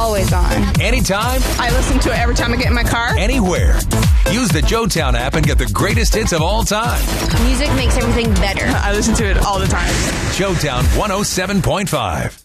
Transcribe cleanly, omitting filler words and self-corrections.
always on. Anytime. I listen to it every time I get in my car. Anywhere. Use the JoeTown app and get the greatest hits of all time. Music makes everything better. I listen to it all the time. JoeTown 107.5.